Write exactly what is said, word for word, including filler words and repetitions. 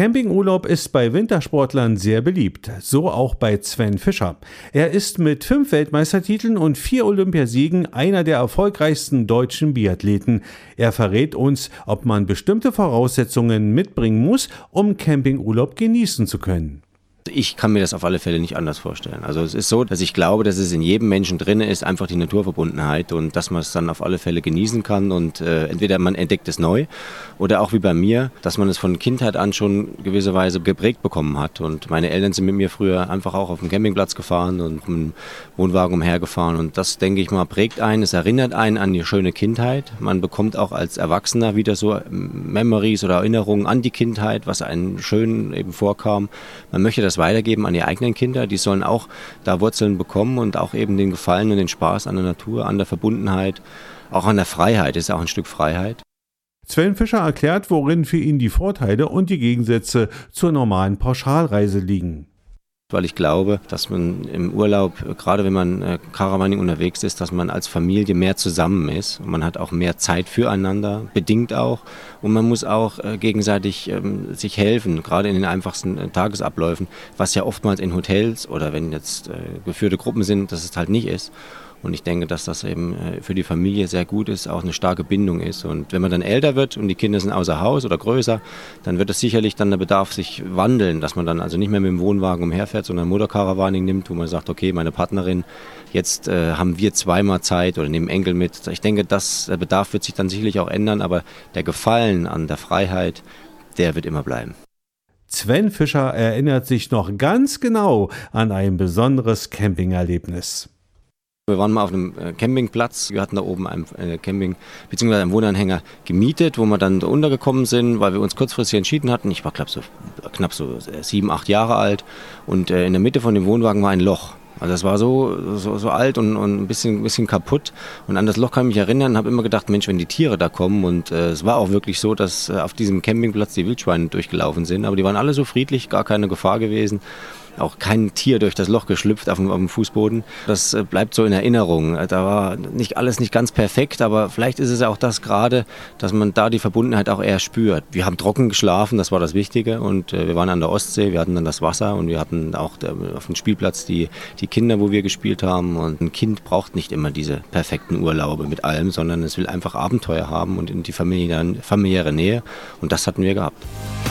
Campingurlaub ist bei Wintersportlern sehr beliebt, so auch bei Sven Fischer. Er ist mit fünf Weltmeistertiteln und vier Olympiasiegen einer der erfolgreichsten deutschen Biathleten. Er verrät uns, ob man bestimmte Voraussetzungen mitbringen muss, um Campingurlaub genießen zu können. Ich kann mir das auf alle Fälle nicht anders vorstellen. Also es ist so, dass ich glaube, dass es in jedem Menschen drin ist, einfach die Naturverbundenheit und dass man es dann auf alle Fälle genießen kann und äh, entweder man entdeckt es neu oder auch wie bei mir, dass man es von Kindheit an schon gewisserweise geprägt bekommen hat. Und meine Eltern sind mit mir früher einfach auch auf dem Campingplatz gefahren und im Wohnwagen umhergefahren und das, denke ich mal, prägt einen, es erinnert einen an die schöne Kindheit. Man bekommt auch als Erwachsener wieder so Memories oder Erinnerungen an die Kindheit, was einem schön eben vorkam. Man möchte das weitergeben an die eigenen Kinder, die sollen auch da Wurzeln bekommen und auch eben den Gefallen und den Spaß an der Natur, an der Verbundenheit, auch an der Freiheit, ist auch ein Stück Freiheit. Sven Fischer erklärt, worin für ihn die Vorteile und die Gegensätze zur normalen Pauschalreise liegen. Weil ich glaube, dass man im Urlaub, gerade wenn man äh, Caravaning unterwegs ist, dass man als Familie mehr zusammen ist. Und man hat auch mehr Zeit füreinander, bedingt auch. Und man muss auch äh, gegenseitig ähm, sich helfen, gerade in den einfachsten äh, Tagesabläufen, was ja oftmals in Hotels oder wenn jetzt äh, geführte Gruppen sind, dass es halt nicht ist. Und ich denke, dass das eben für die Familie sehr gut ist, auch eine starke Bindung ist. Und wenn man dann älter wird und die Kinder sind außer Haus oder größer, dann wird es sicherlich dann der Bedarf sich wandeln, dass man dann also nicht mehr mit dem Wohnwagen umherfährt, sondern Motorcaravaning nimmt, wo man sagt, okay, meine Partnerin, jetzt äh, haben wir zweimal Zeit oder nehmen Enkel mit. Ich denke, dass der Bedarf wird sich dann sicherlich auch ändern, aber der Gefallen an der Freiheit, der wird immer bleiben. Sven Fischer erinnert sich noch ganz genau an ein besonderes Campingerlebnis. Wir waren mal auf einem Campingplatz, wir hatten da oben einen Camping- bzw. einen Wohnanhänger gemietet, wo wir dann untergekommen sind, weil wir uns kurzfristig entschieden hatten. Ich war glaub, so, knapp so sieben, acht Jahre alt und in der Mitte von dem Wohnwagen war ein Loch. Also das war so, so, so alt und, und ein bisschen, ein bisschen kaputt. Und an das Loch kann ich mich erinnern und habe immer gedacht, Mensch, wenn die Tiere da kommen. Und äh, es war auch wirklich so, dass äh, auf diesem Campingplatz die Wildschweine durchgelaufen sind. Aber die waren alle so friedlich, gar keine Gefahr gewesen. Auch kein Tier durch das Loch geschlüpft auf dem, auf dem Fußboden. Das äh, bleibt so in Erinnerung. Da war nicht alles nicht ganz perfekt, aber vielleicht ist es ja auch das gerade, dass man da die Verbundenheit auch eher spürt. Wir haben trocken geschlafen, das war das Wichtige. Und äh, wir waren an der Ostsee, wir hatten dann das Wasser und wir hatten auch der, auf dem Spielplatz die, die Kinder, wo wir gespielt haben. Und ein Kind braucht nicht immer diese perfekten Urlaube mit allem, sondern es will einfach Abenteuer haben und in die familiäre, familiäre Nähe. Und das hatten wir gehabt.